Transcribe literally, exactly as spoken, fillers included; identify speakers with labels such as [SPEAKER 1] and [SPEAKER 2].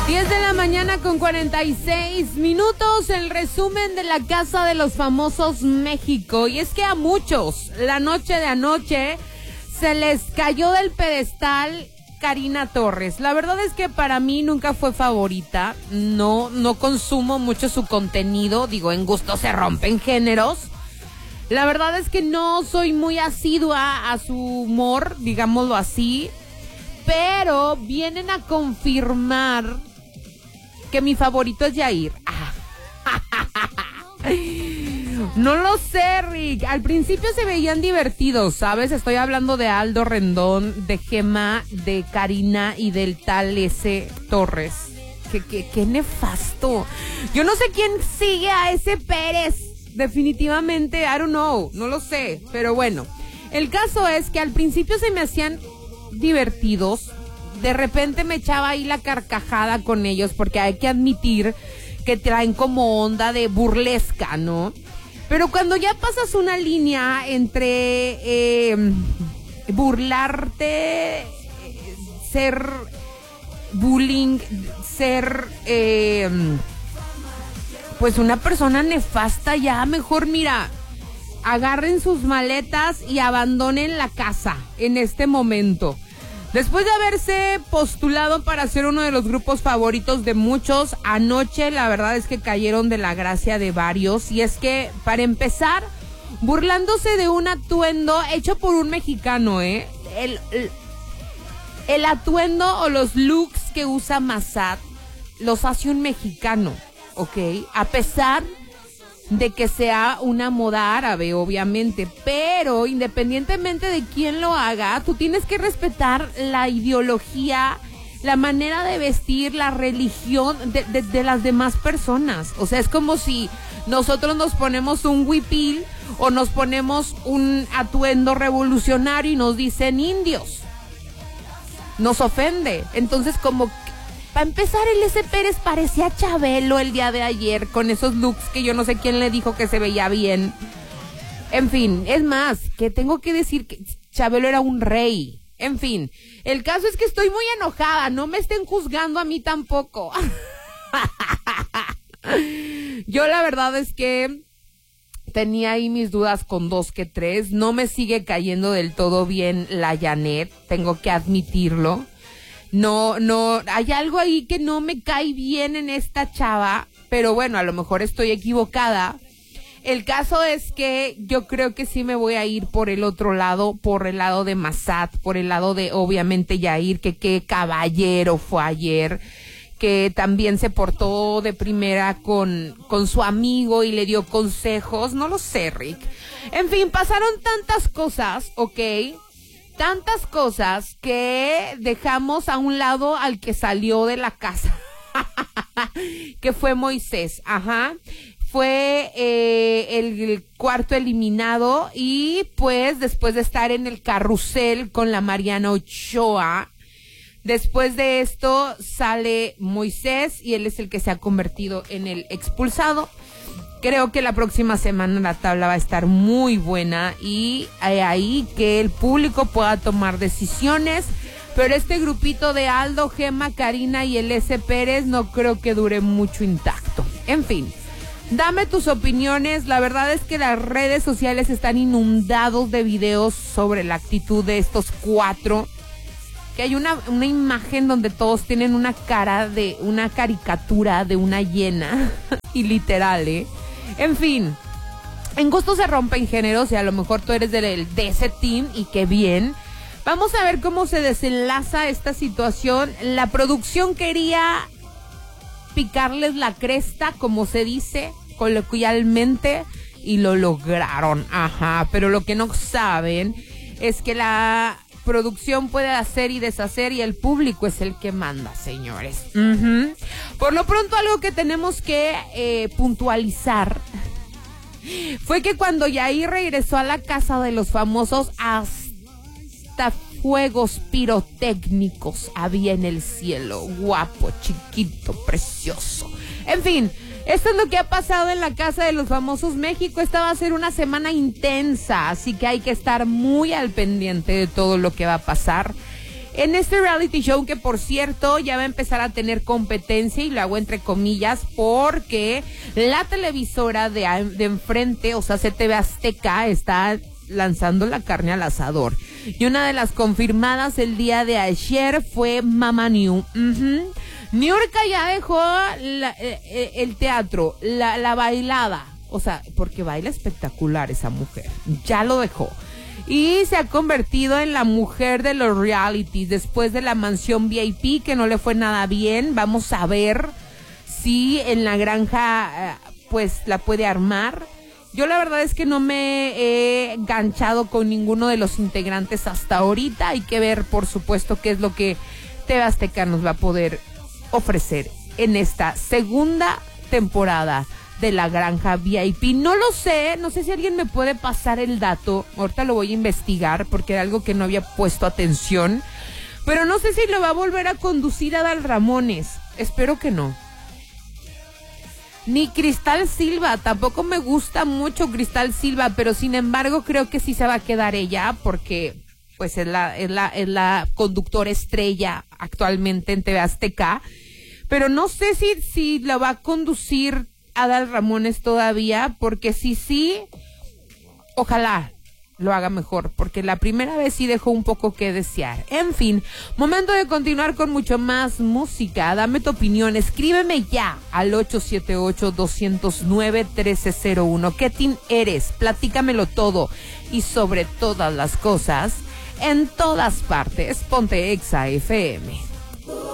[SPEAKER 1] diez de la mañana con cuarenta y seis minutos, el resumen de la Casa de los Famosos México. Y es que a muchos, la noche de anoche, se les cayó del pedestal Karina Torres. La verdad es que para mí nunca fue favorita. No, no consumo mucho su contenido. Digo, en gusto se rompen géneros. La verdad es que no soy muy asidua a su humor, digámoslo así. Pero vienen a confirmar que mi favorito es Yair. No lo sé, Rick. Al principio se veían divertidos, ¿sabes? Estoy hablando de Aldo Rendón, de Gema, de Karina y del tal ese Torres. Qué, qué, qué nefasto. Yo no sé quién sigue a ese Pérez. Definitivamente, I don't know. No lo sé. Pero bueno, el caso es que al principio se me hacían divertidos. De repente me echaba ahí la carcajada con ellos, porque hay que admitir que traen como onda de burlesca, ¿no? Pero cuando ya pasas una línea entre eh, burlarte, ser bullying, ser eh, pues una persona nefasta, ya mejor mira, agarren sus maletas y abandonen la casa en este momento. Después de haberse postulado para ser uno de los grupos favoritos de muchos, anoche la verdad es que cayeron de la gracia de varios. Y es que, para empezar, burlándose de un atuendo hecho por un mexicano, ¿eh? El, el, el atuendo o los looks que usa Massad los hace un mexicano, ¿ok? A pesar de que sea una moda árabe, obviamente, pero independientemente de quién lo haga, tú tienes que respetar la ideología, la manera de vestir, la religión de, de, de las demás personas. O sea, es como si nosotros nos ponemos un huipil o nos ponemos un atuendo revolucionario y nos dicen indios. Nos ofende. Entonces, como para empezar, el ese Pérez parecía Chabelo el día de ayer, con esos looks que yo no sé quién le dijo que se veía bien. En fin, es más, que tengo que decir que Chabelo era un rey. En fin, el caso es que estoy muy enojada, no me estén juzgando a mí tampoco. Yo la verdad es que tenía ahí mis dudas con dos que tres. No me sigue cayendo del todo bien la Janet, tengo que admitirlo. No, no, hay algo ahí que no me cae bien en esta chava, pero bueno, a lo mejor estoy equivocada. El caso es que yo creo que sí me voy a ir por el otro lado, por el lado de Massad, por el lado de, obviamente, Yair, que qué caballero fue ayer, que también se portó de primera con, con su amigo y le dio consejos. No lo sé, Rick. En fin, pasaron tantas cosas, ¿ok? Tantas cosas que dejamos a un lado al que salió de la casa, que fue Moisés, ajá, fue eh, el, el cuarto eliminado y pues después de estar en el carrusel con la Mariana Ochoa, después de esto sale Moisés y él es el que se ha convertido en el expulsado. Creo que la próxima semana la tabla va a estar muy buena y hay ahí que el público pueda tomar decisiones, pero este grupito de Aldo, Gema, Karina y el ese Pérez no creo que dure mucho intacto. En fin, dame tus opiniones. La verdad es que las redes sociales están inundados de videos sobre la actitud de estos cuatro, que hay una, una imagen donde todos tienen una cara de una caricatura de una hiena y literal, ¿eh? En fin, en gusto se rompen géneros y a lo mejor tú eres del, de ese team y qué bien. Vamos a ver cómo se desenlaza esta situación. La producción quería picarles la cresta, como se dice coloquialmente, y lo lograron, ajá. Pero lo que no saben es que la producción puede hacer y deshacer y el público es el que manda, señores. Uh-huh. Por lo pronto, algo que tenemos que eh, puntualizar fue que cuando Yair regresó a la Casa de los Famosos, hasta fuegos pirotécnicos había en el cielo. Guapo, chiquito, precioso. En fin, esto es lo que ha pasado en la Casa de los Famosos México. Esta va a ser una semana intensa, así que hay que estar muy al pendiente de todo lo que va a pasar. En este reality show, que por cierto ya va a empezar a tener competencia, y lo hago entre comillas porque la televisora de, de enfrente, o sea, C T V Azteca, está lanzando la carne al asador. Y una de las confirmadas el día de ayer fue Mama New. Uh-huh. Niurka ya dejó la, eh, el teatro, la, la bailada, o sea, porque baila espectacular esa mujer, ya lo dejó. Y se ha convertido en la mujer de los realities. Después de la mansión V I P, que no le fue nada bien, vamos a ver si en la granja pues la puede armar. Yo la verdad es que no me he enganchado con ninguno de los integrantes hasta ahorita. Hay que ver, por supuesto, qué es lo que T V Azteca nos va a poder ofrecer en esta segunda temporada de la granja V I P. No lo sé, no sé si alguien me puede pasar el dato. Ahorita lo voy a investigar porque era algo que no había puesto atención. Pero no sé si lo va a volver a conducir Adal Ramones. Espero que no. Ni Cristal Silva, tampoco me gusta mucho Cristal Silva, pero sin embargo creo que sí se va a quedar ella porque pues es la, es la, es la conductora estrella actualmente en T V Azteca. Pero no sé si, si la va a conducir Adal Ramones todavía, porque sí, sí, ojalá lo haga mejor, porque la primera vez sí dejó un poco que desear. En fin, momento de continuar con mucho más música. Dame tu opinión, escríbeme ya al ocho siete ocho, dos cero nueve, uno tres cero uno. ¿Qué team eres? Platícamelo todo y sobre todas las cosas, en todas partes, ponte Exa F M.